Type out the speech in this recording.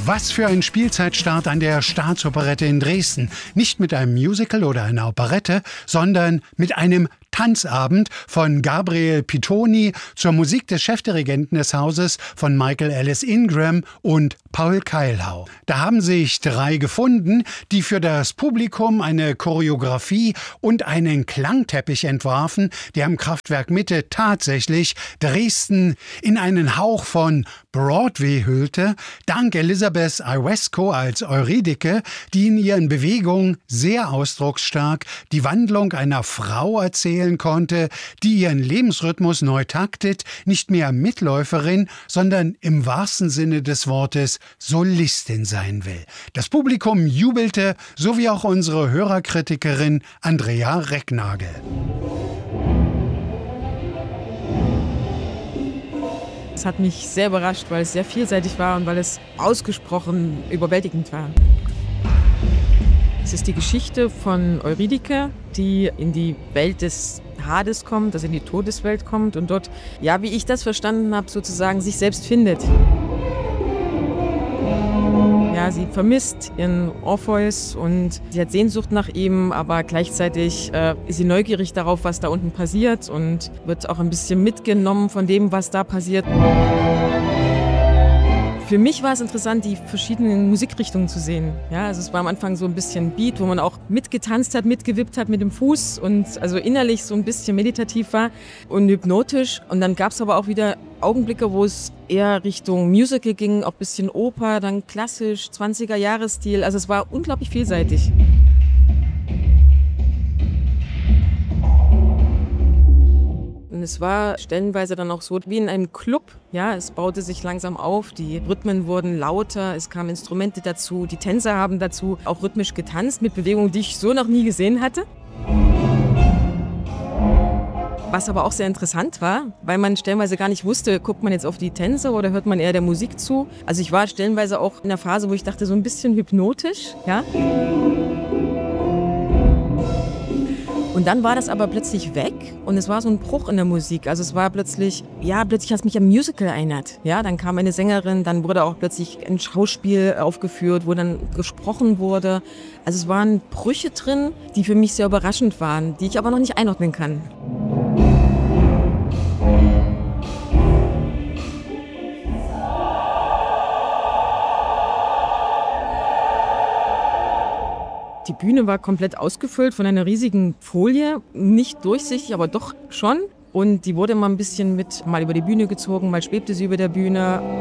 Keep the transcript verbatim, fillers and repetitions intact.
Was für ein Spielzeitstart an der Staatsoperette in Dresden. Nicht mit einem Musical oder einer Operette, sondern mit einem Tanzabend von Gabriel Pitoni zur Musik des Chefdirigenten des Hauses von Michael Ellis Ingram und Paul Keilhau. Da haben sich drei gefunden, die für das Publikum eine Choreografie und einen Klangteppich entwarfen, der am Kraftwerk Mitte tatsächlich Dresden in einen Hauch von Broadway hüllte, dank Elisabeth Ioesco als Eurydike, die in ihren Bewegungen sehr ausdrucksstark die Wandlung einer Frau erzählen konnte, die ihren Lebensrhythmus neu taktet, nicht mehr Mitläuferin, sondern im wahrsten Sinne des Wortes Solistin sein will. Das Publikum jubelte, so wie auch unsere Hörerkritikerin Andrea Recknagel. Es hat mich sehr überrascht, weil es sehr vielseitig war und weil es ausgesprochen überwältigend war. Es ist die Geschichte von Eurydike, die in die Welt des Hades kommt, also in die Todeswelt kommt und dort, ja, wie ich das verstanden habe, sozusagen sich selbst findet. Ja, sie vermisst ihren Orpheus und sie hat Sehnsucht nach ihm, aber gleichzeitig äh, ist sie neugierig darauf, was da unten passiert und wird auch ein bisschen mitgenommen von dem, was da passiert. Für mich war es interessant, die verschiedenen Musikrichtungen zu sehen. Ja, also es war am Anfang so ein bisschen Beat, wo man auch mitgetanzt hat, mitgewippt hat mit dem Fuß und also innerlich so ein bisschen meditativ war und hypnotisch. Und dann gab es aber auch wieder Augenblicke, wo es eher Richtung Musical ging, auch ein bisschen Oper, dann klassisch, zwanziger-Jahres-Stil. Also es war unglaublich vielseitig. Und es war stellenweise dann auch so wie in einem Club. Ja, es baute sich langsam auf, die Rhythmen wurden lauter, es kamen Instrumente dazu, die Tänzer haben dazu auch rhythmisch getanzt mit Bewegungen, die ich so noch nie gesehen hatte. Was aber auch sehr interessant war, weil man stellenweise gar nicht wusste, guckt man jetzt auf die Tänzer oder hört man eher der Musik zu. Also ich war stellenweise auch in der Phase, wo ich dachte, so ein bisschen hypnotisch, ja. Und dann war das aber plötzlich weg und es war so ein Bruch in der Musik. Also es war plötzlich, ja, plötzlich hat es mich an ein Musical erinnert. Ja, dann kam eine Sängerin, dann wurde auch plötzlich ein Schauspiel aufgeführt, wo dann gesprochen wurde. Also es waren Brüche drin, die für mich sehr überraschend waren, die ich aber noch nicht einordnen kann. Die Bühne war komplett ausgefüllt von einer riesigen Folie, nicht durchsichtig, aber doch schon. Und die wurde mal ein bisschen mit, mal über die Bühne gezogen, mal schwebte sie über der Bühne.